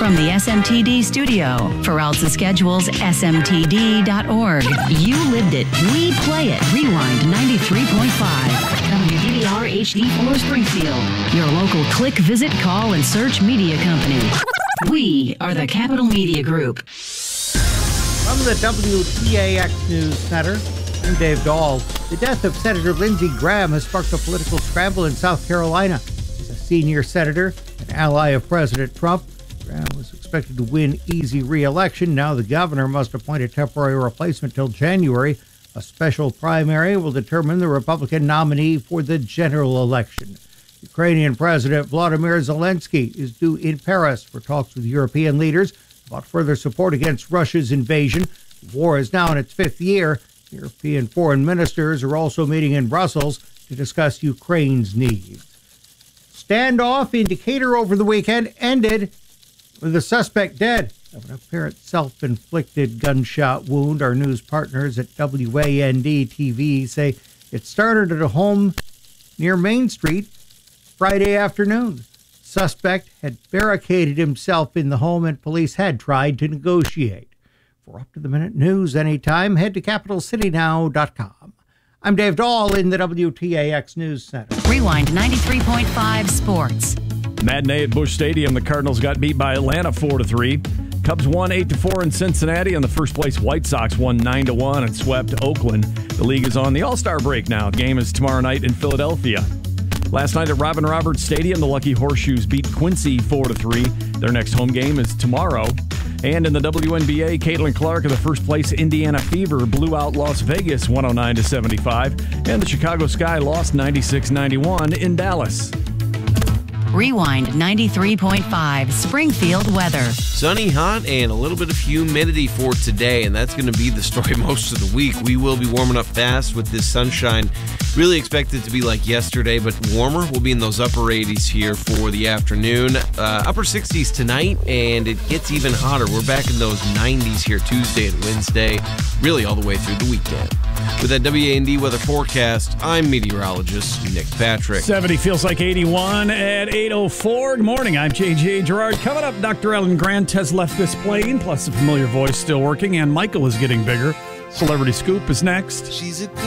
From the SMTD studio, for Alta Schedules, smtd.org. You lived it. We play it. Rewind 93.5. WDBR HD4 Springfield. Your local click, visit, call, and search media company. We are the Capital Media Group. From the WTAX News Center, I'm Dave Dahl. The death of Senator Lindsey Graham has sparked a political scramble in South Carolina. As a senior senator, an ally of President Trump, Graham was expected to win easy re-election. Now the governor must appoint a temporary replacement till January. A special primary will determine the Republican nominee for the general election. Ukrainian President Volodymyr Zelensky is due in Paris for talks with European leaders about further support against Russia's invasion. The war is now in its fifth year. European foreign ministers are also meeting in Brussels to discuss Ukraine's needs. Standoff in Decatur over the weekend ended with a suspect dead of an apparent self-inflicted gunshot wound. Our news partners at WAND-TV say it started at a home near Main Street Friday afternoon. Suspect had barricaded himself in the home and police had tried to negotiate. For up-to-the-minute news anytime, head to CapitalCityNow.com. I'm Dave Dahl in the WTAX News Center. Rewind 93.5 Sports. Matinee at Busch Stadium, the Cardinals got beat by Atlanta 4-3. Cubs won 8-4 in Cincinnati, and the first-place White Sox won 9-1 and swept Oakland. The league is on the All-Star break now. The game is tomorrow night in Philadelphia. Last night at Robin Roberts Stadium, the Lucky Horseshoes beat Quincy 4-3. Their next home game is tomorrow. And in the WNBA, Caitlin Clark of the first-place Indiana Fever blew out Las Vegas 109-75, and the Chicago Sky lost 96-91 in Dallas. Rewind 93.5 Springfield weather. Sunny, hot, and a little bit of humidity for today, and that's going to be the story most of the week. We will be warming up fast with this sunshine. Really expect it to be like yesterday, but warmer. We'll be in those upper 80s here for the afternoon. Upper 60s tonight, and it gets even hotter. We're back in those 90s here Tuesday and Wednesday, really all the way through the weekend. With that WAND weather forecast, I'm meteorologist Nick Patrick. 70 feels like 81 at 8:04. Good morning, I'm JJ Gerard. Coming up, Dr. Ellen Grant has left this plane, plus the familiar voice still working, and Michael is getting bigger. Celebrity Scoop is next. She's a